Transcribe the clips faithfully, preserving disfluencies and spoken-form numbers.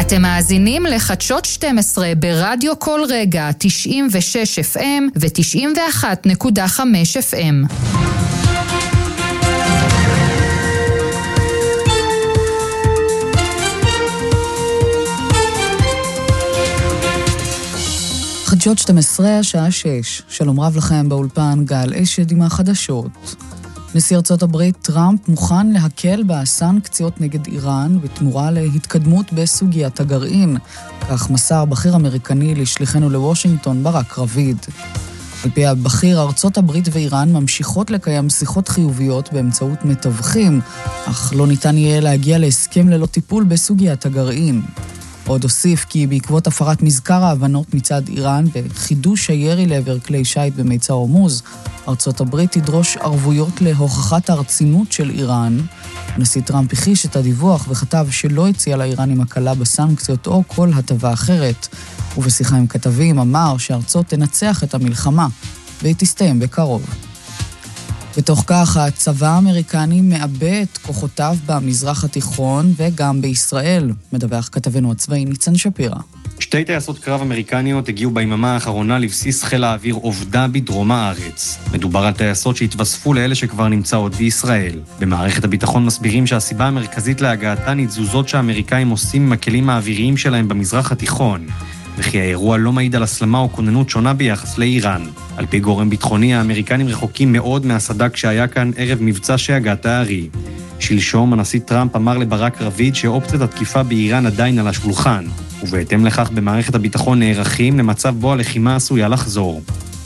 אתם מאזינים לחדשות שתים עשרה ברדיו כל רגע תשעים ושש אף אם ו-תשעים ואחת נקודה חמש אף אם. חדשות שתים עשרה, השעה שש. שלום רב לכם באולפן, גל אשד עם החדשות. נשיא ארצות הברית טראמפ מוכן להקל בסנקציות נגד איראן בתמורה להתקדמות בסוגיית הגרעין. כך מסר בכיר אמריקני לשליחנו לוושינגטון ברק רביד. על פי הבכיר, ארצות הברית ואיראן ממשיכות לקיים שיחות חיוביות באמצעות מתווכים, אך לא ניתן יהיה להגיע להסכם ללא טיפול בסוגיית הגרעין. עוד הוסיף כי בעקבות הפרת מזכר ההבנות מצד איראן וחידוש הירי לעבר כלי שייט במיצר הורמוז, ארצות הברית תדרוש ערבויות להוכחת הרצינות של איראן. הנשיא טראמפ הכחיש את הדיווח וכתב שלא הציע לאיראנים הקלה בסנקציות או כל הטבה אחרת. ובשיחה עם כתבים אמר שארצות תנצח את המלחמה והיא תסתיים בקרוב. בתוך כך, הצבא האמריקני מאבד את כוחותיו במזרח התיכון וגם בישראל, מדווח כתבנו הצבאי ניצן שפירא. שתי טייסות קרב אמריקניות הגיעו ביממה האחרונה לבסיס חיל האוויר עובדה בדרום הארץ. מדובר על טייסות שהתווספו לאלה שכבר נמצאות בישראל. במערכת הביטחון מסבירים שהסיבה המרכזית להגעתן היא תזוזות שהאמריקאים עושים עם הכלים האוויריים שלהם במזרח התיכון. וכי האירוע לא מעיד על הסלמה או כוננות שונה ביחס לאיראן. על פי גורם ביטחוני, האמריקנים רחוקים מאוד מהסדק שהיה כאן ערב מבצע שהגעת הארי. שלשום הנשיא טראמפ אמר לברק רביד שאופציית התקיפה באיראן עדיין על השולחן, ובהתאם לכך במערכת הביטחון נערכים למצב בו הלחימה עשויה לחזור.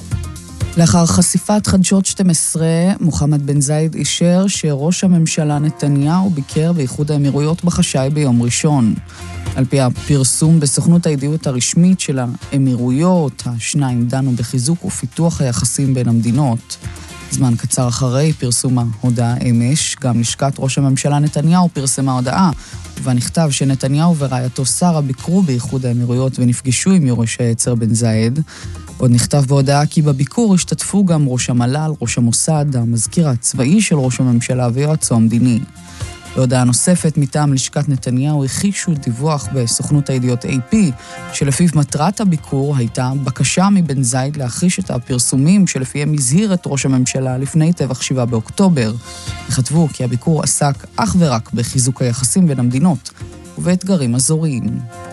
לאחר חשיפת חדשות שתים עשרה, מוחמד בן זייד אישר שראש הממשלה נתניהו ביקר באיחוד האמירויות בחשאי ביום ראשון. על פי הפרסום בסוכנות הידיעות הרשמית של האמירויות, השניים דנו בחיזוק ופיתוח היחסים בין המדינות. זמן קצר אחרי פרסום ההודעה אמש, גם לשכת ראש הממשלה נתניהו פרסמה הודעה, ובה נכתב שנתניהו ורעייתו שרה ביקרו באיחוד האמירויות ונפגשו עם יורש העצר בן זייד. עוד נכתב בהודעה כי בביקור השתתפו גם ראש המל"ל, ראש המוסד, המזכיר הצבאי של ראש הממשלה ויועצו המדיני. בהודעה נוספת מטעם לשכת נתניהו הכחישו דיווח בסוכנות הידיעות איי פי, שלפיו מטרת הביקור הייתה בקשה מבן זייד להכחיש את הפרסומים שלפיהם הזהיר את ראש הממשלה לפני טבח שבעה באוקטובר. וכתבו כי הביקור עסק אך ורק בחיזוק היחסים בין המדינות ובאתגרים אזוריים.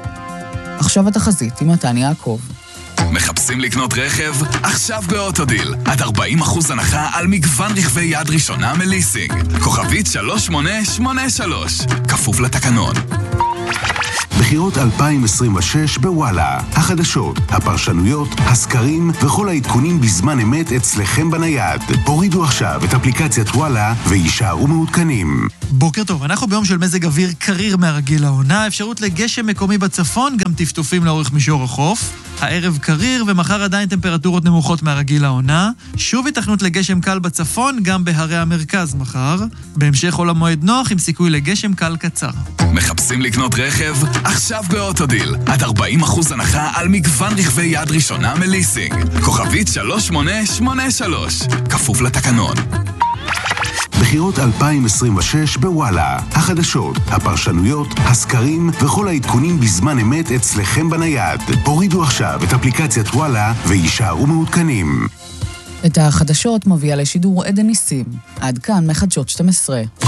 עכשיו התחזית עם מתן יעקב. מחפשים לקנות רכב? עכשיו באוטודיל. עד ארבעים אחוז הנחה על מגוון רכבי יד ראשונה מליסינג. כוכבית שלוש שמונה שמונה שלוש. כפוף לתקנון. בחירות אלפיים עשרים ושש בוואלה. החדשות, הפרשנויות, הסקרים וכל העדכונים בזמן אמת אצלכם בנייד. הורידו עכשיו את אפליקציית וואלה וישארו מעודכנים. בוקר טוב, אנחנו ביום של מזג אוויר קריר מהרגיל לעונה, אפשרות לגשם מקומי בצפון, גם טפטופים לאורך מישור החוף. הערב קריר ומחר עדיין טמפרטורות נמוכות מהרגיל לעונה. שוב התכנות לגשם קל בצפון, גם בהרי המרכז מחר. בהמשך עול המועד נוח עם סיכוי לגשם קל קצר. מחפשים לקנות רכב? עכשיו באוטודיל. עד ארבעים אחוז הנחה על מגוון רכבי יד ראשונה מליסינג. כוכבית שלוש שמונה שמונה שלוש. כפוף לתקנון. בחירות אלפיים עשרים ושש בוואלה. החדשות, הפרשנויות, הסקרים וכל העדכונים בזמן אמת אצלכם בנייד. הורידו עכשיו את אפליקציית וואלה וישארו מעודכנים. את החדשות מביאה לשידור עדן ניסים. עד כאן מחדשות שתים עשרה.